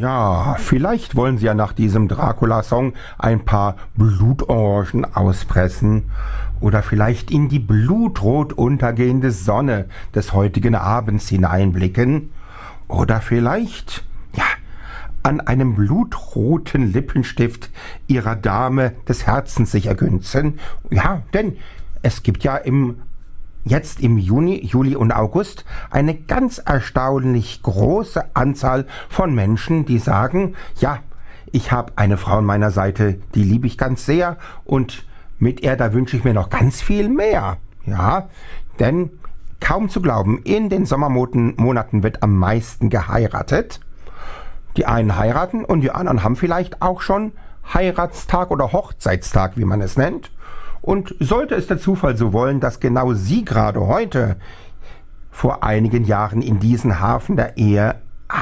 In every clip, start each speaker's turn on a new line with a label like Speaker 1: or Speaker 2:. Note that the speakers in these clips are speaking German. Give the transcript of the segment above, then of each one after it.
Speaker 1: Ja, vielleicht wollen Sie ja nach diesem Dracula-Song ein paar Blutorangen auspressen oder vielleicht in die blutrot untergehende Sonne des heutigen Abends hineinblicken oder vielleicht, ja, an einem blutroten Lippenstift Ihrer Dame des Herzens sich ergünzen. Ja, denn es gibt ja jetzt im Juni, Juli und August eine ganz erstaunlich große Anzahl von Menschen, die sagen, ja, ich habe eine Frau an meiner Seite, die liebe ich ganz sehr und mit ihr, da wünsche ich mir noch ganz viel mehr. Ja, denn kaum zu glauben, in den Sommermonaten wird am meisten geheiratet. Die einen heiraten und die anderen haben vielleicht auch schon Heiratstag oder Hochzeitstag, wie man es nennt. Und sollte es der Zufall so wollen, dass genau Sie gerade heute vor einigen Jahren in diesen Hafen der Ehe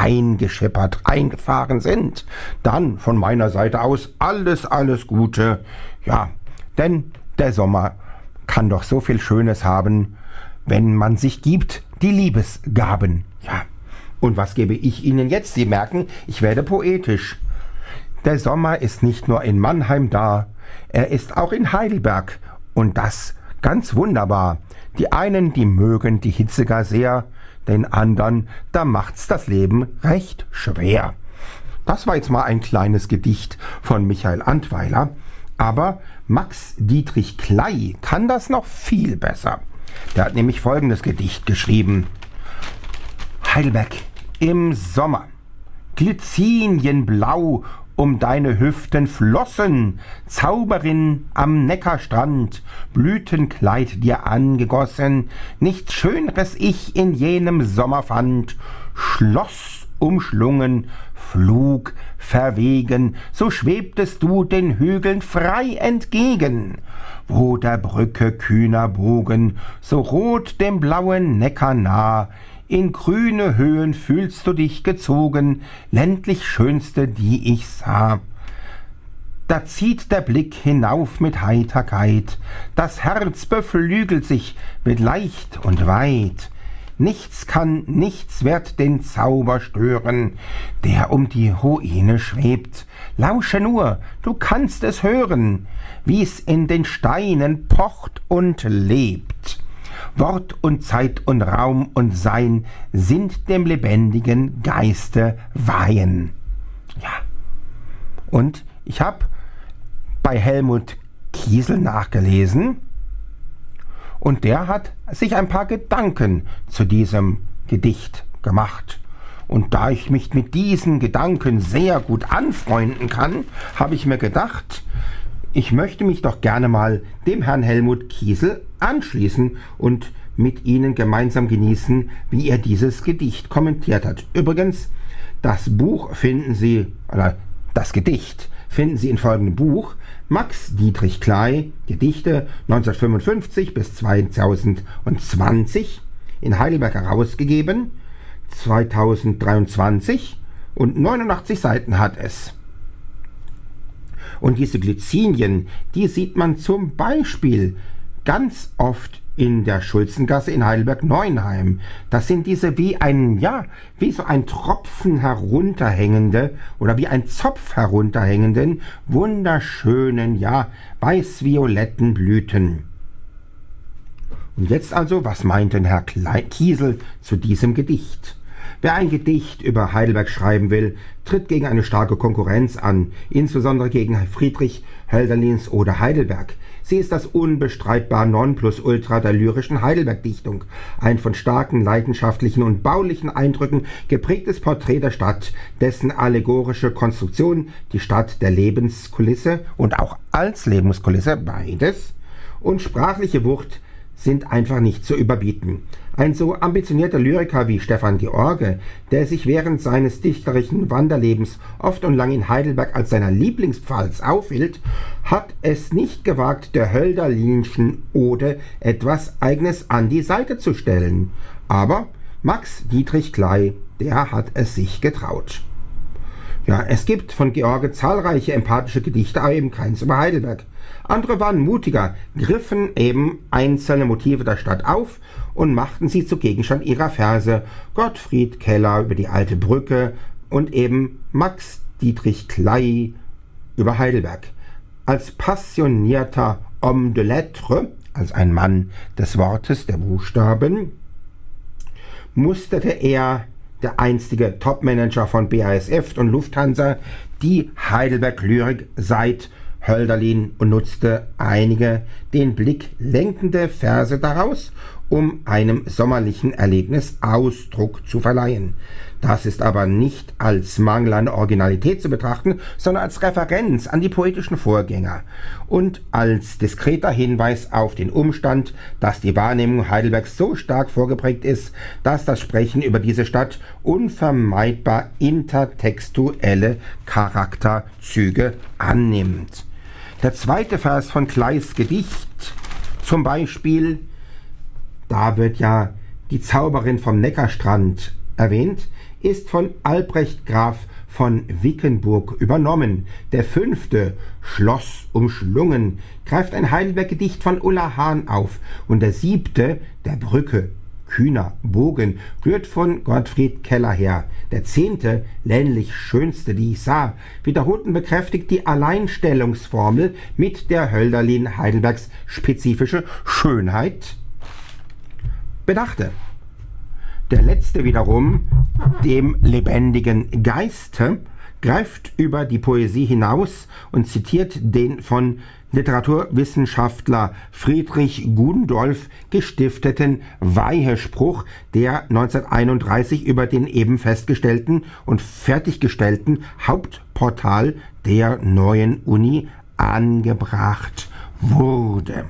Speaker 1: eingefahren sind, dann von meiner Seite aus alles Gute. Ja, denn der Sommer kann doch so viel Schönes haben, wenn man sich gibt, die Liebesgaben. Ja, und was gebe ich Ihnen jetzt? Sie merken, ich werde poetisch. Der Sommer ist nicht nur in Mannheim da, er ist auch in Heidelberg und das ganz wunderbar. Die einen, die mögen die Hitze gar sehr, den anderen, da macht's das Leben recht schwer. Das war jetzt mal ein kleines Gedicht von Michael Antweiler, aber Max Dietrich Kley kann das noch viel besser. Der hat nämlich folgendes Gedicht geschrieben. Heidelberg im Sommer, Glycinienblau um deine Hüften flossen, Zauberin am Neckarstrand, Blütenkleid dir angegossen, nichts Schöneres ich in jenem Sommer fand, Schloss umschlungen, Flug verwegen, so schwebtest du den Hügeln frei entgegen, wo der Brücke kühner Bogen, so rot dem blauen Neckar nah, in grüne Höhen fühlst du dich gezogen, ländlich schönste, die ich sah. Da zieht der Blick hinauf mit Heiterkeit, das Herz beflügelt sich mit leicht und weit. Nichts kann, nichts wird den Zauber stören, der um die Ruine schwebt. Lausche nur, du kannst es hören, wie's in den Steinen pocht und lebt. Wort und Zeit und Raum und Sein sind dem lebendigen Geiste weihen. Ja, und ich habe bei Helmut Kiesel nachgelesen und der hat sich ein paar Gedanken zu diesem Gedicht gemacht. Und da ich mich mit diesen Gedanken sehr gut anfreunden kann, habe ich mir gedacht, ich möchte mich doch gerne mal dem Herrn Helmut Kiesel anschließen und mit Ihnen gemeinsam genießen, wie er dieses Gedicht kommentiert hat. Übrigens, das Gedicht finden Sie in folgendem Buch, Max Dietrich Kley, Gedichte 1955 bis 2020, in Heidelberg herausgegeben, 2023 und 89 Seiten hat es. Und diese Glycinien, die sieht man zum Beispiel ganz oft in der Schulzengasse in Heidelberg-Neuenheim. Das sind diese wie so ein Tropfen herunterhängende oder wie ein Zopf herunterhängenden, wunderschönen, weiß-violetten Blüten. Und jetzt also, was meint denn Herr Kiesel zu diesem Gedicht? Wer ein Gedicht über Heidelberg schreiben will, tritt gegen eine starke Konkurrenz an, insbesondere gegen Friedrich Hölderlins Ode Heidelberg. Sie ist das unbestreitbar Nonplusultra der lyrischen Heidelberg-Dichtung. Ein von starken leidenschaftlichen und baulichen Eindrücken geprägtes Porträt der Stadt, dessen allegorische Konstruktion die Stadt der Lebenskulisse und auch als Lebenskulisse beides und sprachliche Wucht sind einfach nicht zu überbieten. Ein so ambitionierter Lyriker wie Stefan George, der sich während seines dichterischen Wanderlebens oft und lang in Heidelberg als seiner Lieblingspfalz aufhielt, hat es nicht gewagt, der Hölderlinschen Ode etwas Eigenes an die Seite zu stellen. Aber Max Dietrich Kley, der hat es sich getraut. Ja, es gibt von George zahlreiche empathische Gedichte, aber eben keins über Heidelberg. Andere waren mutiger, griffen eben einzelne Motive der Stadt auf und machten sie zu Gegenstand ihrer Verse. Gottfried Keller über die alte Brücke und eben Max Dietrich Kley über Heidelberg. Als passionierter Homme de Lettres, als ein Mann des Wortes, der Buchstaben, musterte er, der einstige Topmanager von BASF und Lufthansa, die Heidelberg-Lyrik seit Hölderlin und nutzte einige den Blick lenkende Verse daraus, um einem sommerlichen Erlebnis Ausdruck zu verleihen. Das ist aber nicht als Mangel an Originalität zu betrachten, sondern als Referenz an die poetischen Vorgänger und als diskreter Hinweis auf den Umstand, dass die Wahrnehmung Heidelbergs so stark vorgeprägt ist, dass das Sprechen über diese Stadt unvermeidbar intertextuelle Charakterzüge annimmt. Der zweite Vers von Kleys Gedicht, zum Beispiel, da wird ja die Zauberin vom Neckarstrand erwähnt, ist von Albrecht Graf von Wickenburg übernommen. Der fünfte, Schloss umschlungen, greift ein Heidelberg-Gedicht von Ulla Hahn auf. Und der siebte, der Brücke, kühner Bogen, rührt von Gottfried Keller her. Der zehnte, ländlich schönste, die ich sah, wiederholt und bekräftigt die Alleinstellungsformel, mit der Hölderlin Heidelbergs spezifische Schönheit bedachte. Der letzte wiederum, dem lebendigen Geiste, greift über die Poesie hinaus und zitiert den von Literaturwissenschaftler Friedrich Gundolf gestifteten Weihespruch, der 1931 über den eben festgestellten und fertiggestellten Hauptportal der neuen Uni angebracht wurde.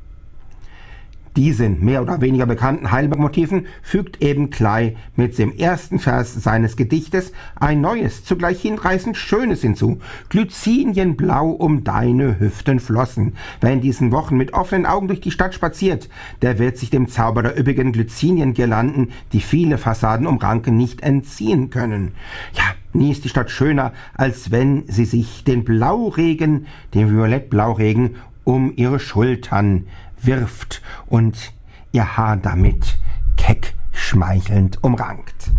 Speaker 1: Diesen mehr oder weniger bekannten Heidelberg-Motiven fügt eben Kley mit dem ersten Vers seines Gedichtes ein neues, zugleich hinreißend Schönes hinzu. Glycinienblau um deine Hüften flossen. Wer in diesen Wochen mit offenen Augen durch die Stadt spaziert, der wird sich dem Zauber der üppigen Glyciniengirlanden, die viele Fassaden umranken, nicht entziehen können. Ja, nie ist die Stadt schöner, als wenn sie sich den Blauregen, den Violettblauregen, um ihre Schultern wirft und ihr Haar damit keck schmeichelnd umrankt.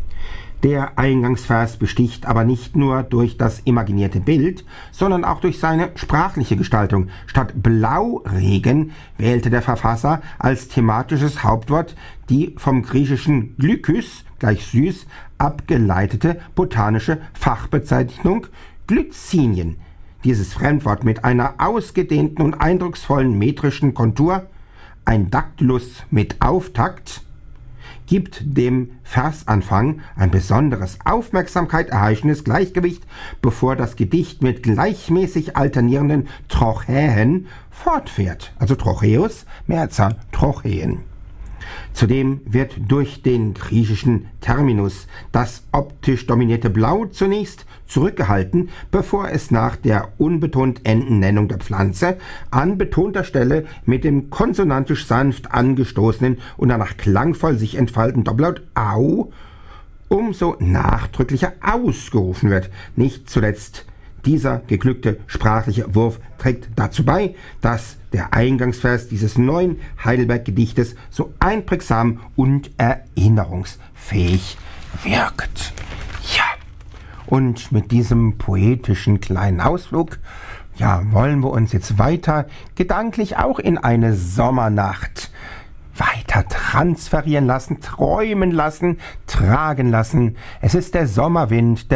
Speaker 1: Der Eingangsvers besticht aber nicht nur durch das imaginierte Bild, sondern auch durch seine sprachliche Gestaltung. Statt Blauregen wählte der Verfasser als thematisches Hauptwort die vom griechischen Glykys, gleich süß, abgeleitete botanische Fachbezeichnung Glycinien. Dieses Fremdwort mit einer ausgedehnten und eindrucksvollen metrischen Kontur, ein Daktylus mit Auftakt, gibt dem Versanfang ein besonderes Aufmerksamkeit erheichendes Gleichgewicht, bevor das Gedicht mit gleichmäßig alternierenden Trochäen fortfährt, also Trocheus, Mehrzahl Trochäen. Zudem wird durch den griechischen Terminus das optisch dominierte Blau zunächst zurückgehalten, bevor es nach der unbetont enden Nennung der Pflanze an betonter Stelle mit dem konsonantisch sanft angestoßenen und danach klangvoll sich entfaltenden Doppellaut Au umso nachdrücklicher ausgerufen wird. Nicht zuletzt dieser geglückte sprachliche Wurf trägt dazu bei, dass der Eingangsvers dieses neuen Heidelberg-Gedichtes so einprägsam und erinnerungsfähig wirkt. Ja, und mit diesem poetischen kleinen Ausflug, wollen wir uns jetzt weiter gedanklich auch in eine Sommernacht weiter transferieren lassen, träumen lassen, tragen lassen. Es ist der Sommerwind,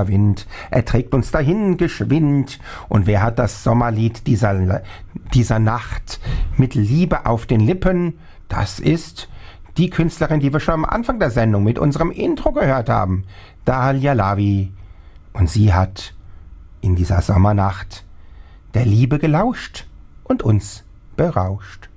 Speaker 1: er trägt uns dahin geschwind. Und wer hat das Sommerlied dieser Nacht mit Liebe auf den Lippen? Das ist die Künstlerin, die wir schon am Anfang der Sendung mit unserem Intro gehört haben, Dalia Lavi. Und sie hat in dieser Sommernacht der Liebe gelauscht und uns berauscht.